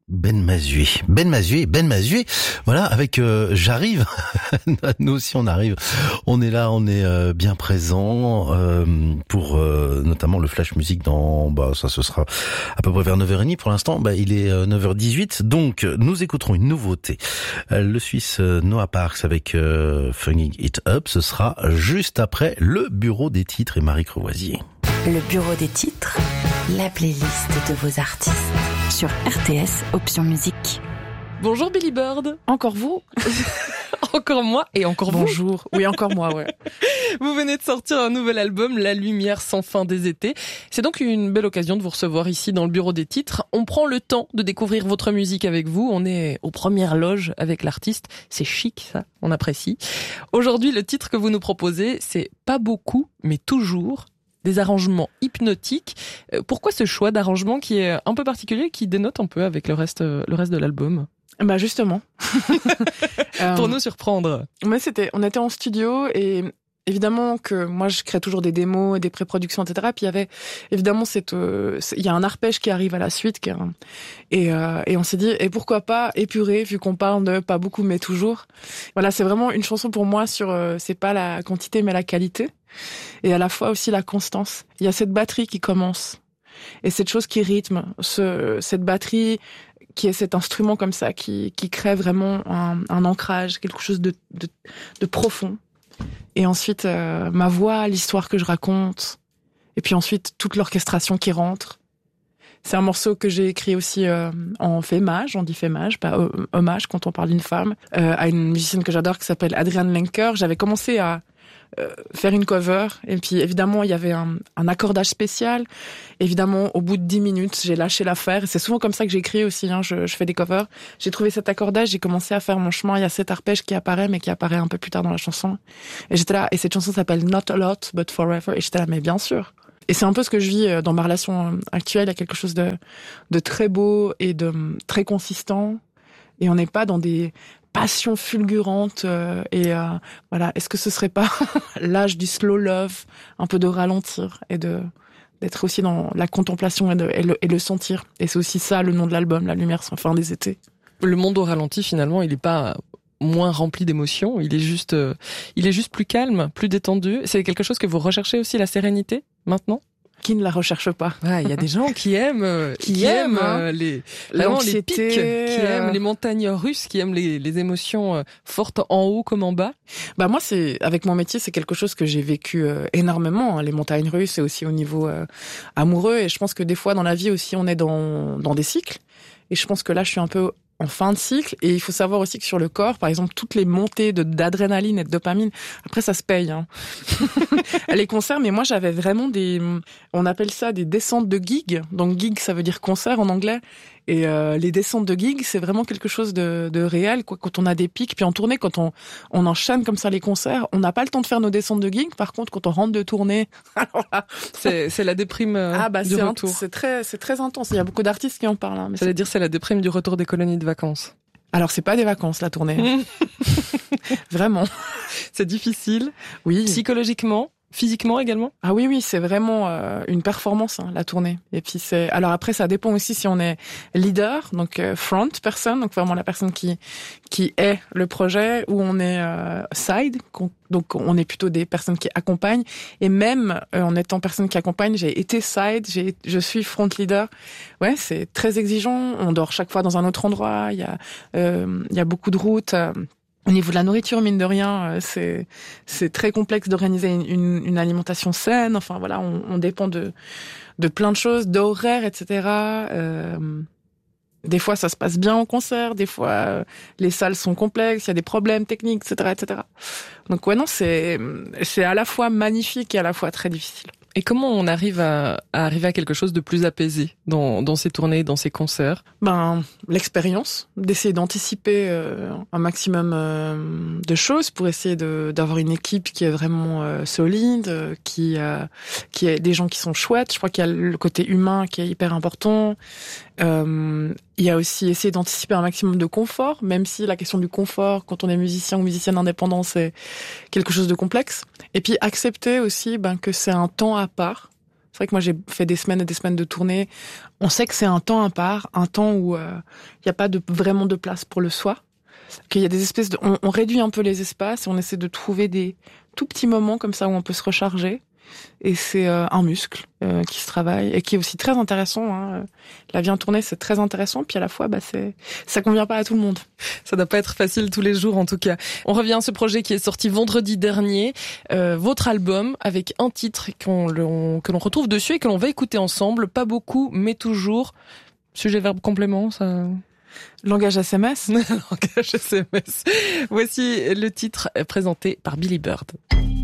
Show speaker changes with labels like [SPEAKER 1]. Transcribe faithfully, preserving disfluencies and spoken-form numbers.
[SPEAKER 1] Ben Mazué, Ben Mazué, Ben Mazué, voilà, avec euh, J'arrive, nous aussi on arrive, on est là, on est euh, bien présent euh, pour euh, notamment le Flash Music dans, bah ça ce sera à peu près vers neuf heures trente pour l'instant, bah il est euh, neuf heures dix-huit, donc nous écouterons une nouveauté, euh, le Suisse euh, Noah Parks avec euh, Funging It Up, ce sera juste après le bureau des titres et Marie Crevoisier.
[SPEAKER 2] Le bureau des titres, la playlist de vos artistes. Sur R T S, option musique.
[SPEAKER 3] Bonjour Billy Bird.
[SPEAKER 4] Encore vous?
[SPEAKER 3] Encore moi et encore vous.
[SPEAKER 4] Bonjour. Oui, encore moi, ouais.
[SPEAKER 3] Vous venez de sortir un nouvel album, La lumière sans fin des étés. C'est donc une belle occasion de vous recevoir ici dans le bureau des titres. On prend le temps de découvrir votre musique avec vous. On est aux premières loges avec l'artiste. C'est chic, ça. On apprécie. Aujourd'hui, le titre que vous nous proposez, c'est Pas beaucoup, mais toujours. Des arrangements hypnotiques. Pourquoi ce choix d'arrangement qui est un peu particulier, qui dénote un peu avec le reste, le reste de l'album?
[SPEAKER 4] Bah justement.
[SPEAKER 3] Pour
[SPEAKER 4] euh,
[SPEAKER 3] nous surprendre.
[SPEAKER 4] Mais c'était, on était en studio et évidemment que moi je crée toujours des démos et des pré-productions, et cetera. Puis il y avait évidemment cette, euh, il y a un arpège qui arrive à la suite, qui est un, et euh, et on s'est dit et pourquoi pas épurer vu qu'on parle de pas beaucoup mais toujours. Voilà, c'est vraiment une chanson pour moi sur, euh, c'est pas la quantité mais la qualité. Et à la fois aussi la constance. Il y a cette batterie qui commence et cette chose qui rythme, ce, cette batterie qui est cet instrument comme ça qui, qui crée vraiment un, un ancrage, quelque chose de, de, de profond. Et ensuite euh, ma voix, l'histoire que je raconte, et puis ensuite toute l'orchestration qui rentre. C'est un morceau que j'ai écrit aussi euh, en fémage, on dit fémage, pas euh, hommage quand on parle d'une femme, euh, à une musicienne que j'adore qui s'appelle Adrienne Lenker. J'avais commencé à Euh, faire une cover et puis évidemment il y avait un, un accordage spécial. Évidemment au bout de dix minutes j'ai lâché l'affaire et c'est souvent comme ça que j'écris aussi, hein. je, je fais des covers, j'ai trouvé cet accordage, j'ai commencé à faire mon chemin. Il y a cet arpège qui apparaît mais qui apparaît un peu plus tard dans la chanson et j'étais là, et cette chanson s'appelle Not a Lot But Forever et j'étais là mais bien sûr. Et c'est un peu ce que je vis dans ma relation actuelle. Il y a quelque chose de, de très beau et de très consistant et on n'est pas dans des passion fulgurante euh, et euh, voilà, est-ce que ce serait pas l'âge du slow love, un peu de ralentir et de d'être aussi dans la contemplation et, de, et, le, et le sentir. Et c'est aussi ça le nom de l'album, La lumière sans fin des étés.
[SPEAKER 3] Le monde au ralenti finalement, il est pas moins rempli d'émotions, il est juste euh, il est juste plus calme, plus détendu. C'est quelque chose que vous recherchez aussi, la sérénité maintenant?
[SPEAKER 4] Qui ne la recherche pas.
[SPEAKER 3] Ouais, il y a des gens qui aiment, euh,
[SPEAKER 4] qui,
[SPEAKER 3] qui aiment euh, les, vraiment les pics, qui
[SPEAKER 4] euh...
[SPEAKER 3] aiment les montagnes russes, qui aiment les, les émotions euh, fortes en haut comme en bas.
[SPEAKER 4] Bah moi, c'est avec mon métier, c'est quelque chose que j'ai vécu euh, énormément. Hein, les montagnes russes, et aussi au niveau euh, amoureux. Et je pense que des fois dans la vie aussi, on est dans dans des cycles. Et je pense que là, je suis un peu en fin de cycle, et il faut savoir aussi que sur le corps, par exemple, toutes les montées de d'adrénaline et de dopamine, après ça se paye, hein. Les concerts, mais moi j'avais vraiment des, on appelle ça des descentes de gig. Donc gig, ça veut dire concert en anglais. Et euh, les descentes de gig, c'est vraiment quelque chose de, de réel, quoi. Quand on a des pics, puis en tournée, quand on, on enchaîne comme ça les concerts, on n'a pas le temps de faire nos descentes de gig. Par contre, quand on rentre de tournée, alors là,
[SPEAKER 3] c'est, c'est la déprime euh,
[SPEAKER 4] ah bah,
[SPEAKER 3] du
[SPEAKER 4] c'est
[SPEAKER 3] retour.
[SPEAKER 4] Un, c'est très, c'est très intense. Il y a beaucoup d'artistes qui en parlent. Hein, mais
[SPEAKER 3] ça veut dire c'est la déprime du retour des colonies de vacances.
[SPEAKER 4] Alors c'est pas des vacances la tournée. Vraiment.
[SPEAKER 3] C'est difficile.
[SPEAKER 4] Oui.
[SPEAKER 3] Psychologiquement. Physiquement également? Ah
[SPEAKER 4] oui, oui, c'est vraiment euh, une performance, hein, la tournée. Et puis c'est, alors après, ça dépend aussi si on est leader, donc euh, front person, donc vraiment la personne qui qui est le projet, ou on est euh, side, donc on est plutôt des personnes qui accompagnent. Et même euh, en étant personne qui accompagne, j'ai été side, j'ai, je suis front leader. Ouais, c'est très exigeant. On dort chaque fois dans un autre endroit. Il y a euh, il y a beaucoup de routes. Euh, Au niveau de la nourriture, mine de rien, c'est c'est très complexe d'organiser une, une, une alimentation saine. Enfin voilà, on, on dépend de de plein de choses, d'horaires, et cetera. Euh, des fois, ça se passe bien en concert. Des fois, euh, les salles sont complexes. Il y a des problèmes techniques, et cetera, et cetera. Donc ouais, non, c'est c'est à la fois magnifique et à la fois très difficile.
[SPEAKER 3] Et comment on arrive à, à arriver à quelque chose de plus apaisé dans, dans ces tournées, dans ces concerts?
[SPEAKER 4] Ben, l'expérience, d'essayer d'anticiper euh, un maximum euh, de choses pour essayer de, d'avoir une équipe qui est vraiment euh, solide, euh, qui a, qui a des gens qui sont chouettes. Je crois qu'il y a le côté humain qui est hyper important. Euh, il y a aussi essayer d'anticiper un maximum de confort, même si la question du confort, quand on est musicien ou musicienne indépendant, c'est quelque chose de complexe. Et puis accepter aussi ben, que c'est un temps à part. C'est vrai que moi, j'ai fait des semaines et des semaines de tournée. On sait que c'est un temps à part, un temps où il euh, n'y a pas de, vraiment de place pour le soi. Qu'il y a des espèces de, on, on réduit un peu les espaces et on essaie de trouver des tout petits moments comme ça où on peut se recharger. Et c'est euh, un muscle euh, qui se travaille et qui est aussi très intéressant. Hein. La vie en tournée, c'est très intéressant. Puis à la fois, bah, c'est, ça convient pas à tout le monde.
[SPEAKER 3] Ça doit pas être facile tous les jours, en tout cas. On revient à ce projet qui est sorti vendredi dernier. Euh, votre album avec un titre qu'on, l'on, que l'on retrouve dessus et que l'on va écouter ensemble. Pas beaucoup, mais toujours. Sujet, verbe, complément, ça...
[SPEAKER 4] Langage S M S.
[SPEAKER 3] Langage S M S. Voici le titre présenté par Billy Bird.